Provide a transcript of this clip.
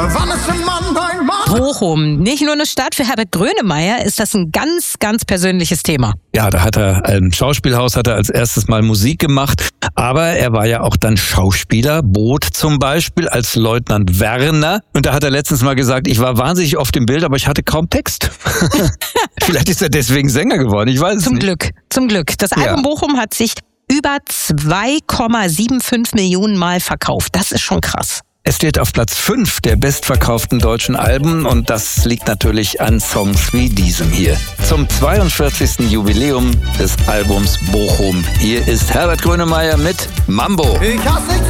Wann ist ein Mann ein Mann? Bochum, nicht nur eine Stadt, für Herbert Grönemeyer ist das ein ganz, ganz persönliches Thema. Ja, da hat er im Schauspielhaus als erstes Mal Musik gemacht, aber er war ja auch dann Schauspieler, Boot zum Beispiel als Leutnant Werner. Und da hat er letztens mal gesagt, ich war wahnsinnig oft im Bild, aber ich hatte kaum Text. Vielleicht ist er deswegen Sänger geworden, ich weiß es nicht. Zum Glück. Das Album Bochum hat sich über 2,75 Millionen Mal verkauft. Das ist schon krass. Es steht auf Platz 5 der bestverkauften deutschen Alben und das liegt natürlich an Songs wie diesem hier. Zum 42. Jubiläum des Albums Bochum. Hier ist Herbert Grönemeyer mit Mambo. Ich hasse nichts